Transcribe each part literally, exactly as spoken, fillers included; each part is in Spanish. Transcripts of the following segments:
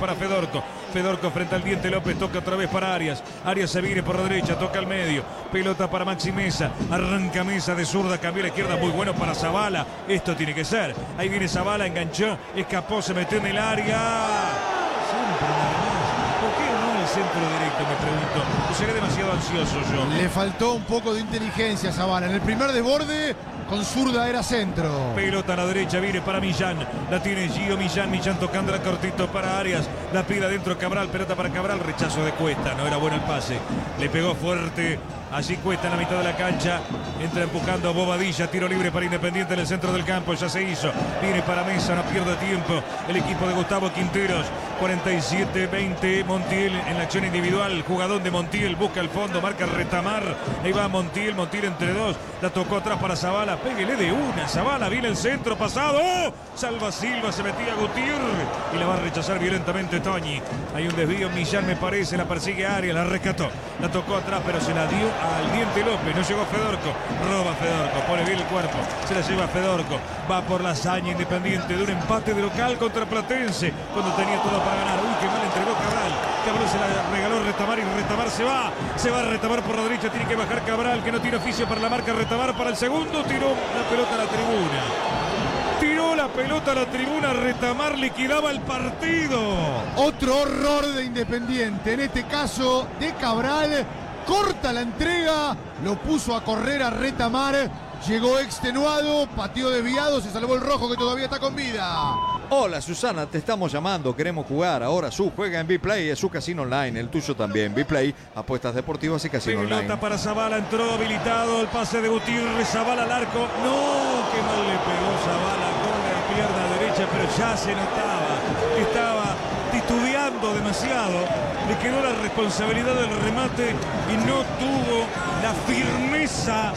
para Fedorco. Fedorco frente al Diente López, toca otra vez para Arias. Arias se viene por la derecha, toca al medio. Pelota para Maxi Mesa. Arranca Mesa de zurda, cambió a la izquierda, muy bueno para Zabala. Esto tiene que ser. Ahí viene Zabala, enganchó, escapó, se metió en el área. Siempre nada más. ¿Por qué no el centro directo, me pregunto? ¿O seré demasiado ansioso yo? Le faltó un poco de inteligencia a Zabala. En el primer desborde, con zurda era centro. Pelota a la derecha, viene para Millán. La tiene Gio Millán. Millán tocándola cortito para Arias. La pide adentro Cabral. Pelota para Cabral. Rechazo de Cuesta. No era bueno el pase. Le pegó fuerte. Allí Cuesta en la mitad de la cancha. Entra empujando a Bobadilla. Tiro libre para Independiente en el centro del campo. Ya se hizo. Viene para Mesa. No pierde tiempo. El equipo de Gustavo Quinteros. cuarenta y siete veinte. Montiel en la acción individual. Jugadón de Montiel. Busca el fondo. Marca Retamar. Ahí va Montiel. Montiel entre dos. La tocó atrás para Zabala. Péguele de una. Zabala viene el centro pasado. ¡Oh! Salva Silva. Se metía Gutiérrez. Y la va a rechazar violentamente Toñi. Hay un desvío. Millán me parece. La persigue Arias. La rescató. La tocó atrás pero se la dio al Diente López. No llegó Fedorco. Roba Fedorco. Pone bien el cuerpo. Se la lleva Fedorco. Va por la hazaña Independiente de un empate de local contra Platense. Cuando tenía todo para ganar. Uy, qué mal entregó Cabral. Cabral se la regaló Retamar y Retamar se va. Se va a Retamar por la derecha. Tiene que bajar Cabral, que no tiene oficio para la marca. Retamar para el segundo. Tiró la pelota a la tribuna. Tiró la pelota a la tribuna. Retamar liquidaba el partido. Otro horror de Independiente. En este caso de Cabral. Corta la entrega. Lo puso a correr a Retamar. Llegó extenuado, pateó desviado, se salvó el rojo que todavía está con vida. Hola Susana, te estamos llamando, queremos jugar. Ahora Su juega en B-Play, es su casino online, el tuyo también. B-Play, apuestas deportivas y casino Pelota online. para Zabala, entró habilitado el pase de Gutiérrez, Zabala al arco. No, qué mal le pegó Zabala con la pierna derecha, pero ya se notaba que estaba titubeando demasiado. Le quedó la responsabilidad del remate y no tuvo la firmeza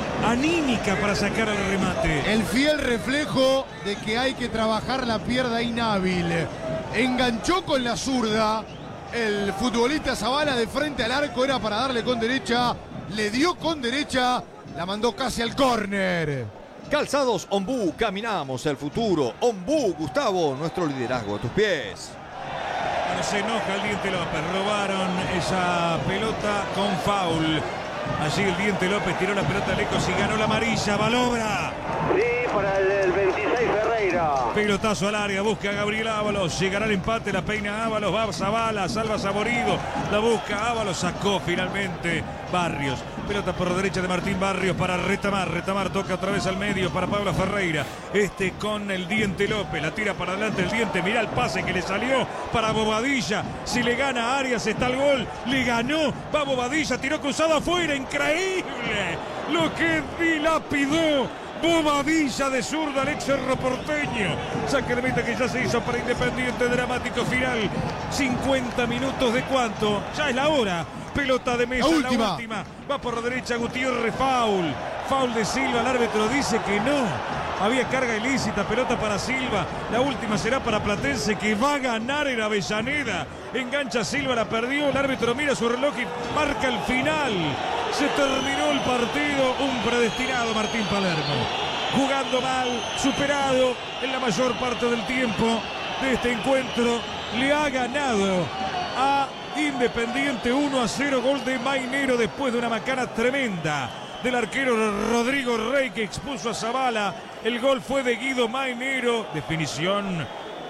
anímica para sacar el remate. El fiel reflejo de que hay que trabajar la pierna inhábil. Enganchó con la zurda. El futbolista Zabala de frente al arco era para darle con derecha. Le dio con derecha. La mandó casi al córner. Calzados Ombú, caminamos el futuro. Ombú, Gustavo, nuestro liderazgo a tus pies. Bueno, se enoja el Diente López. Robaron esa pelota con foul. Allí el Diente López tiró la pelota lejos y ganó la amarilla. Balobra. Sí, para el, el veintiséis Ferreira. Pelotazo al área, busca a Gabriel Ábalos. Llegará el empate, la peina Ábalos. Va Zabala, salva Saborido. La busca Ábalos, sacó finalmente Barrios. Pelota por la derecha de Martín Barrios para Retamar. Retamar toca otra vez al medio para Pablo Ferreira. Este con el Diente López. La tira para adelante el Diente. Mirá el pase que le salió para Bobadilla. Si le gana a Arias está el gol. Le ganó. Va Bobadilla. Tiró cruzado afuera. Increíble. Lo que dilapidó Bobadilla de zurda al ex Cerro Porteño. Saque de meta que ya se hizo para Independiente. Dramático final. cincuenta minutos de cuánto. Ya es la hora. Pelota de Mesa, la última. la última. Va por la derecha Gutiérrez, foul. Foul de Silva, el árbitro dice que no. Había carga ilícita, pelota para Silva. La última será para Platense, que va a ganar en Avellaneda. Engancha Silva, la perdió. El árbitro mira su reloj y marca el final. Se terminó el partido. Un predestinado Martín Palermo. Jugando mal, superado en la mayor parte del tiempo de este encuentro. Le ha ganado a Independiente uno a cero, gol de Mainero después de una macana tremenda del arquero Rodrigo Rey que expuso a Zabala. El gol fue de Guido Mainero, definición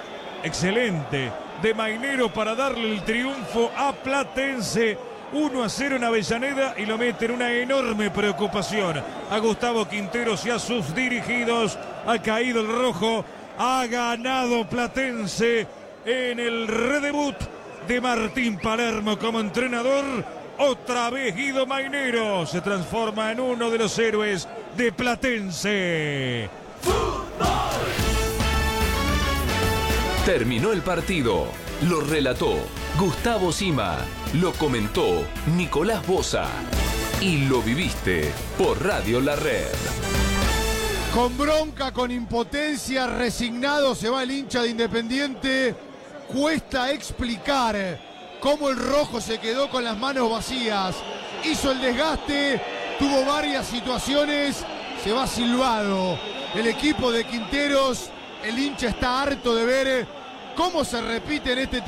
excelente de Mainero para darle el triunfo a Platense. uno a cero en Avellaneda y lo mete en una enorme preocupación a Gustavo Quinteros y a sus dirigidos. Ha caído el rojo, ha ganado Platense en el redebut de Martín Palermo como entrenador. Otra vez Guido Mainero se transforma en uno de los héroes de Platense. ¡Fútbol! Terminó el partido. Lo relató Gustavo Sima. Lo comentó Nicolás Boza. Y lo viviste por Radio La Red. Con bronca, con impotencia, resignado se va el hincha de Independiente. Cuesta explicar cómo el rojo se quedó con las manos vacías. Hizo el desgaste, tuvo varias situaciones, se va silbado. El equipo de Quinteros, el hincha está harto de ver cómo se repite en este